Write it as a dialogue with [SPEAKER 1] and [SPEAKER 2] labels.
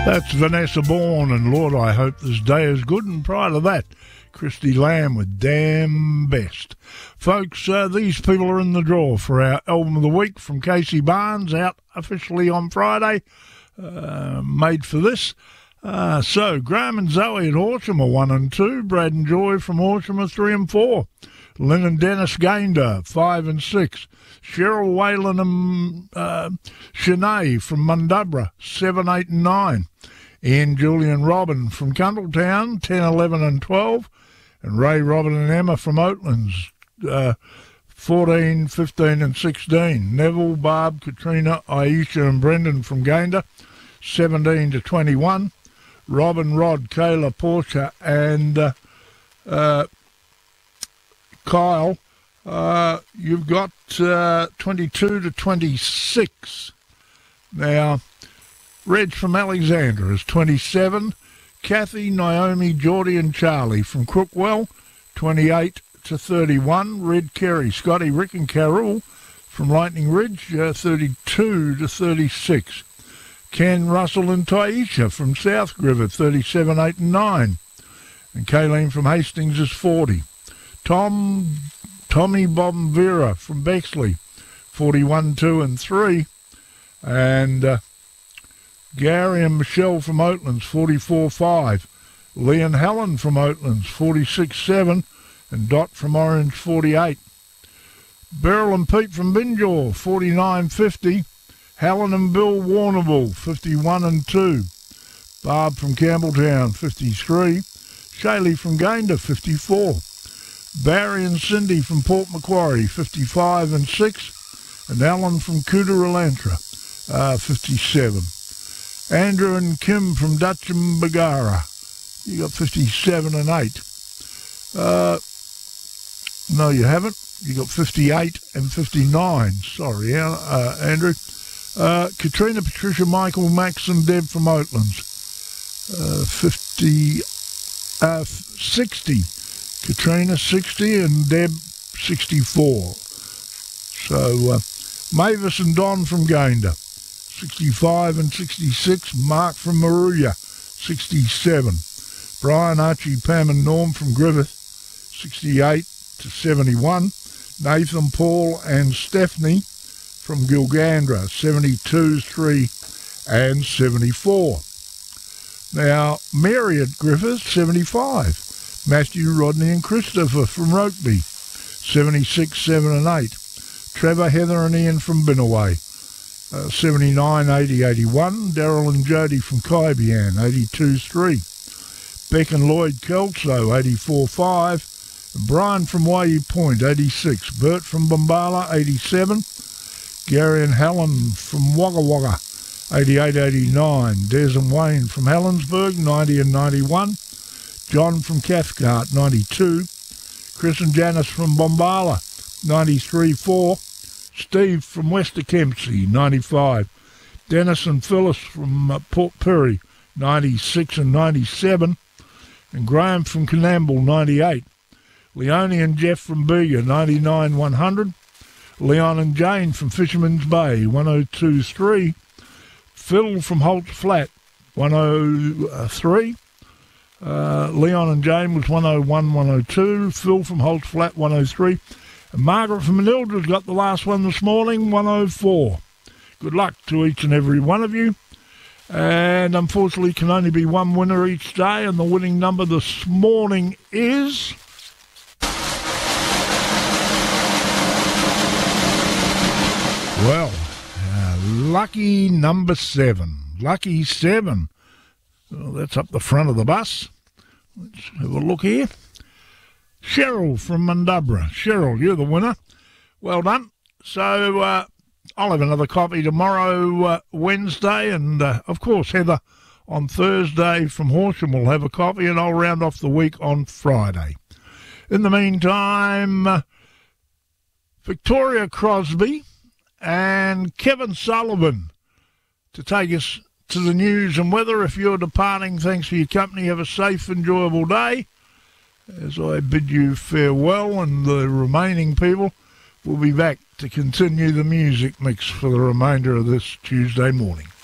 [SPEAKER 1] That's Vanessa Bourne, and Lord, I hope this day is good. And prior to that, Christy Lamb with Damn Best. Folks, these people are in the draw for our Album of the Week from Casey Barnes, out officially on Friday, made for this. So, Graham and Zoe at Horsham are 1 and 2. Brad and Joy from Horsham are 3 and 4. Lynn and Dennis Gaynor, 5 and 6. Cheryl Whalen and Shanae from Mundubra, 7, 8 and 9. Ian, Julian, Robin from Cundletown, 10, 11 and 12. And Ray, Robin and Emma from Oatlands, 14, 15 and 16. Neville, Barb, Katrina, Aisha and Brendan from Gaynor, 17 to 21. Robin, Rod, Kayla, Portia and Kyle, you've got 22 to 26. Now, Reg from Alexandra is 27. Kathy, Naomi, Geordie and Charlie from Crookwell, 28 to 31. Red, Kerry, Scotty, Rick and Carol from Lightning Ridge, 32 to 36. Ken, Russell and Taisha from South Griffith, 37, 8 and 9. And Kayleen from Hastings is 40. Tommy, Bob and Vera from Bexley, 41, 2 and 3. And Gary and Michelle from Oatlands, 44, 5. Lee and Helen from Oatlands, 46, 7. And Dot from Orange, 48. Beryl and Pete from Binjaw, 49, 50. Helen and Bill Warrnambool, 51 and 2. Barb from Campbelltown, 53. Shaylee from Gaynor, 54. Barry and Cindy from Port Macquarie, 55 and 6. And Alan from Cooter-Elantra, 57. Andrew and Kim from Dutch and Bagara, you got 57 and 8. No, you haven't. You got 58 and 59. Sorry, Andrew. Katrina, Patricia, Michael, Max and Deb from Oatlands, 60. Katrina, 60, and Deb, 64. So, Mavis and Don from Gaynor, 65 and 66. Mark from Maruya, 67. Brian, Archie, Pam and Norm from Griffith, 68 to 71. Nathan, Paul and Stephanie from Gilgandra, 72, 3 and 74. Now, Mary at Griffith, 75. Matthew, Rodney and Christopher from Rokeby, 76, 7 and 8. Trevor, Heather and Ian from Binnaway, 79, 80, 81. Daryl and Jody from Kaibian, 82, 3. Beck and Lloyd Kelso, 84, 5. And Brian from Waiu Point, 86. Bert from Bombala, 87. Gary and Helen from Wagga Wagga, 88, 89. Des and Wayne from Helensburgh, 90 and 91. John from Cathcart, 92. Chris and Janice from Bombala, 93, 4. Steve from Wester Kempsey, 95. Dennis and Phyllis from Port Pirie, 96 and 97. And Graham from Canamble, 98. Leonie and Jeff from Bega, 99, 100. Leon and Jane from Fisherman's Bay, 102, 3. Phil from Holt's Flat, 103. Leon and Jane was 101, 102. Phil from Holt's Flat, 103. And Margaret from Manildra's got the last one this morning, 104. Good luck to each and every one of you. And unfortunately can only be one winner each day, and the winning number this morning is... Well, lucky number 7. Lucky 7. Well, that's up the front of the bus. Let's have a look here. Cheryl from Mundubra. Cheryl, you're the winner. Well done. So I'll have another copy tomorrow, Wednesday, and of course Heather on Thursday from Horsham will have a copy, and I'll round off the week on Friday. In the meantime, Victoria Crosby and Kevin Sullivan to take us to the news and weather. If you're departing, thanks for your company. Have a safe, enjoyable day. As I bid you farewell, and the remaining people will be back to continue the music mix for the remainder of this Tuesday morning.